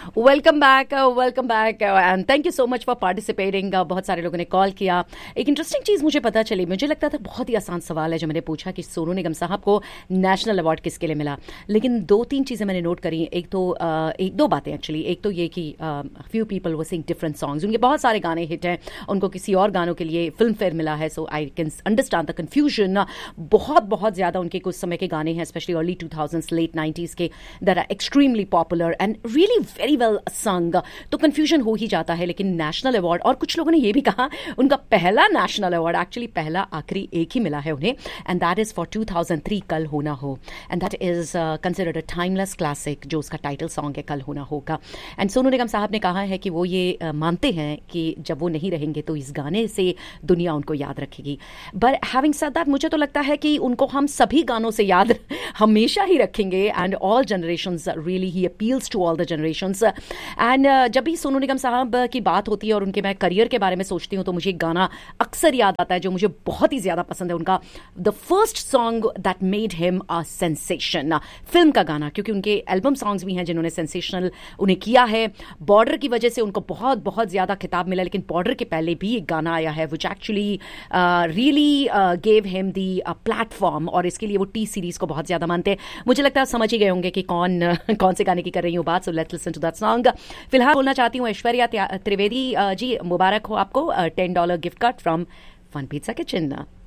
Welcome back and thank you so much for participating. बहुत सारे लोगों ने कॉल किया। एक इंटरेस्टिंग चीज़ मुझे पता चली, मुझे लगता था बहुत ही आसान सवाल है जो मैंने पूछा कि सोनू निगम साहब को नेशनल अवार्ड किसके लिए मिला, लेकिन 2-3 चीज़ें मैंने नोट करी। एक दो बातें एक्चुअली। एक तो ये कि few people were Singh different songs, उनके बहुत सारे गाने हिट हैं, उनको किसी और गानों के लिए फिल्म फेयर मिला है। सो I can understand the confusion. बहुत ज़्यादा उनके कुछ समय के गाने हैं, specially early 2000s late 90s के, that are extremely popular and really very well संग। तो कंफ्यूजन हो ही जाता है। लेकिन नेशनल अवार्ड, और कुछ लोगों ने ये भी कहा उनका पहला नेशनल अवार्ड, एक्चुअली पहला आखिरी एक ही मिला है उन्हें, एंड दैट इज फॉर 2003 कल होना हो, and that is considered a timeless classic, जो उसका टाइटल सॉन्ग है कल होना होगा। एंड सोनू निगम साहब ने कहा है कि वो ये मानते हैं कि जब वो नहीं रहेंगे तो इस गाने से दुनिया उनको याद रखेगी। बट हैविंग सेड दैट, मुझे तो लगता है कि उनको हम सभी गानों से याद हमेशा ही रखेंगे, and all generations, really he appeals to all the generations. And जब भी सोनू निगम साहब की बात होती है और उनके मैं करियर के बारे में सोचती हूँ तो मुझे एक गाना अक्सर याद आता है जो मुझे बहुत ही ज़्यादा पसंद है उनका, the first song that made him a sensation, film का गाना, क्योंकि उनके एल्बम सॉन्ग्स भी हैं जिन्होंने सेंसेशनल उन्हें किया है। बॉर्डर की वजह से उनको बहुत ज़्यादा खिताब मिला, लेकिन बॉर्डर के पहले भी एक गाना आया है which actually really gave him the platform, और इसके लिए वो टी सीरीज को बहुत ज़्यादा मानते हैं। मुझे लगता है समझ ही गए होंगे कि कौन से गाने की कर रही हूँ बात। So let's listen to that song. फिलहाल बोलना चाहती हूँ ऐश्वर्या त्रिवेदी जी, मुबारक हो आपको $10 gift card from fun pizza kitchen.